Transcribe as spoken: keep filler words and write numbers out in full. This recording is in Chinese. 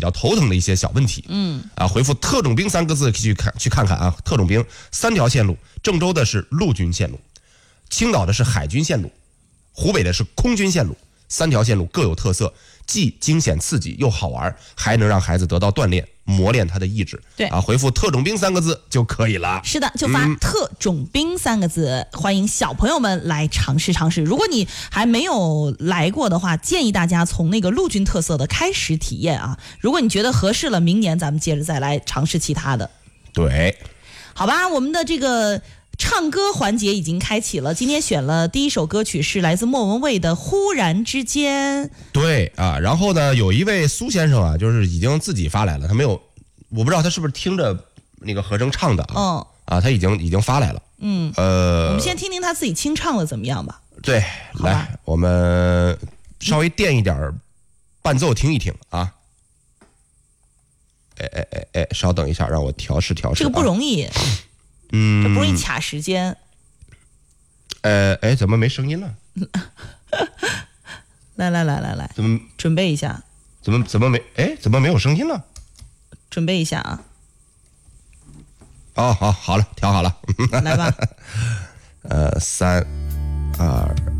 较头疼的一些小问题。 嗯啊，回复特种兵三个字去看去看看啊，特种兵三条线路，郑州的是陆军线路，青岛的是海军线路，湖北的是空军线路，三条线路各有特色，既惊险刺激又好玩，还能让孩子得到锻炼，磨练他的意志。 对啊，回复特种兵三个字就可以了。 是的，就发特种兵三个字、嗯、欢迎小朋友们来尝试尝试。如果你还没有来过的话，建议大家从那个陆军特色的开始体验啊。如果你觉得合适了，明年咱们接着再来尝试其他的。 对， 好吧，我们的这个唱歌环节已经开启了。今天选了第一首歌曲是来自莫文蔚的《忽然之间》。 对啊，然后呢，有一位苏先生啊，就是已经自己发来了，他没有，我不知道他是不是听着那个和声唱的啊。 嗯啊，他已经已经发来了。 嗯， 呃， 我们先听听他自己清唱的怎么样吧。 对，来，我们稍微垫一点伴奏听一听啊。哎哎哎哎，稍等一下，让我调试调试、啊。 这个不容易， 嗯， 这不容易卡时间。 呃，哎，怎么没声音了？ 来来来来来， 怎么准备一下？ 怎么怎么没？哎，怎么没有声音了？ 准备一下啊！ 哦，好，好了，调好了， 来吧。 呃，三、二。